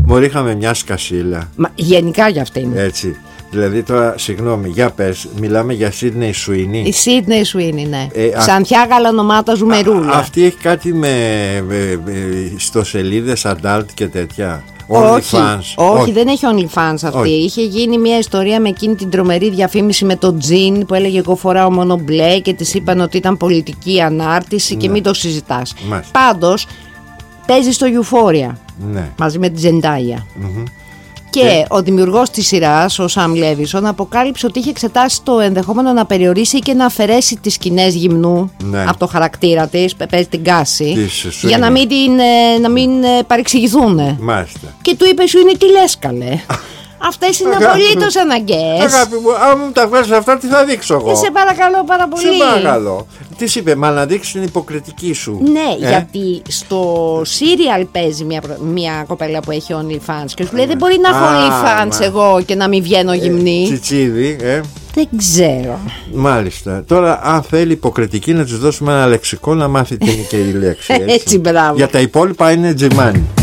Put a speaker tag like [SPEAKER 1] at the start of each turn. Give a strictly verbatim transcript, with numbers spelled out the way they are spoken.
[SPEAKER 1] Μωρή, είχαμε μια σκασίλα.
[SPEAKER 2] Μα γενικά για αυτήν.
[SPEAKER 1] Έτσι. Δηλαδή τώρα, συγγνώμη, για πες, μιλάμε για Σίδνεϊ Σουίνι.
[SPEAKER 2] Η Σίδνεϊ Σουίνι, ναι.
[SPEAKER 1] Ε,
[SPEAKER 2] Ξανθιά γαλανομάτα ζουμερούλα.
[SPEAKER 1] Αυτή έχει κάτι με, με, με ιστοσελίδες adult και τέτοια.
[SPEAKER 2] Όχι,
[SPEAKER 1] OnlyFans.
[SPEAKER 2] όχι, όχι, δεν έχει OnlyFans αυτή. Όχι. Είχε γίνει μια ιστορία με εκείνη την τρομερή διαφήμιση με το τζιν που έλεγε εγώ φοράω μόνο μπλε και της είπαν ότι ήταν πολιτική ανάρτηση, ναι, και μην το συζητάς. Πάντως παίζει στο Euphoria, ναι, μαζί με τη Ζεντάγια. Mm-hmm. Και yeah. ο δημιουργός της σειράς, ο Σαμ Λέβισον, αποκάλυψε ότι είχε εξετάσει το ενδεχόμενο να περιορίσει και να αφαιρέσει τις σκηνές γυμνού, ναι, από το χαρακτήρα της, παίζει την Κάση, για να μην, την, να μην παρεξηγηθούν.
[SPEAKER 1] Μάλιστα.
[SPEAKER 2] Και του είπε, σου είναι τι λες καλέ. Αυτές είναι απολύτως αναγκαίες.
[SPEAKER 1] Αγάπη μου, αν μου τα βγάζεις αυτά, τι θα δείξω εγώ.
[SPEAKER 2] Και σε παρακαλώ πάρα πολύ.
[SPEAKER 1] Σε παρακαλώ. Τι είπε, μα να δείξεις την υποκριτική σου.
[SPEAKER 2] Ναι, ε? γιατί στο serial παίζει μια, μια κοπέλα που έχει OnlyFans και σου λέει, δεν μπορεί να έχω OnlyFans εγώ και να μην βγαίνω γυμνή.
[SPEAKER 1] Ε, τσιτσίδι, ε.
[SPEAKER 2] Δεν ξέρω.
[SPEAKER 1] Μάλιστα. Τώρα, αν θέλει υποκριτική, να της δώσουμε ένα λεξικό να μάθει τι είναι και η λέξη. Έτσι,
[SPEAKER 2] έτσι, μπράβο.
[SPEAKER 1] Για τα υπόλοιπα είναι τζιμάνι.